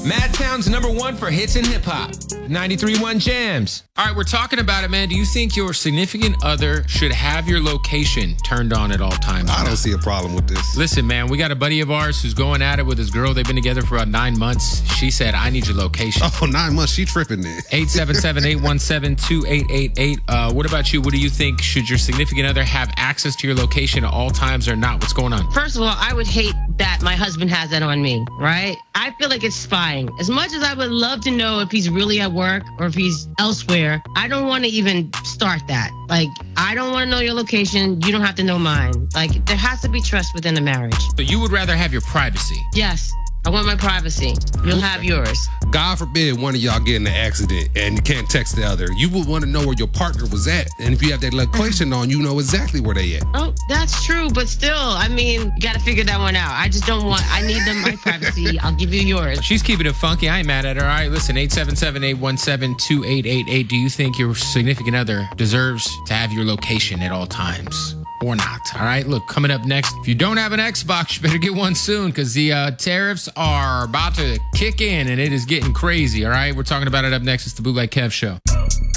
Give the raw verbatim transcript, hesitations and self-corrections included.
Madtown's number one for hits and hip hop. ninety-three point one Jams. All right, we're talking about it, man. Do you think your significant other should have your location turned on at all times? I don't see a problem with this. Listen, man, we got a buddy of ours who's going at it with his girl. They've been together for about nine months. She said, I need your location. Oh, nine months. She tripping then. eight seven seven, eight one seven, two eight eight eight. Uh, what about you? What do you think? Should your significant other have access to your location at all times or not? What's going on? First of all, I would hate that my husband has that on me, right? I feel like it's spying. As much as I would love to know if he's really at work or if he's elsewhere, I don't want to even start that. Like, I don't want to know your location. You don't have to know mine. Like, there has to be trust within a marriage. So you would rather have your privacy? Yes. I want my privacy. You'll have yours. God forbid one of y'all get in an accident and you can't text the other. You would want to know where your partner was at. And if you have that location on, you know exactly where they at. Oh, that's true. But still, I mean, you got to figure that one out. I just don't want, I need them, my privacy. I'll give you yours. She's keeping it funky. I ain't mad at her. All right, listen, eight seven seven, eight one seven, two eight eight eight. Do you think your significant other deserves to have your location at all times? Or not. All right, look, coming up next, if you don't have an Xbox, you better get one soon because the uh, tariffs are about to kick in and it is getting crazy. All right, we're talking about it up next. It's the Bootleg Kev Show.